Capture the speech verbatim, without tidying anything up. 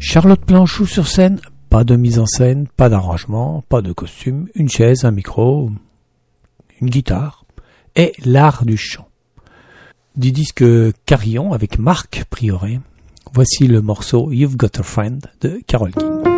Charlotte Planchou sur scène, pas de mise en scène, pas d'arrangement, pas de costume, une chaise, un micro, une guitare et l'art du chant. Du disque Carillon avec Marc Prioret, voici le morceau You've Got a Friend de Carole King.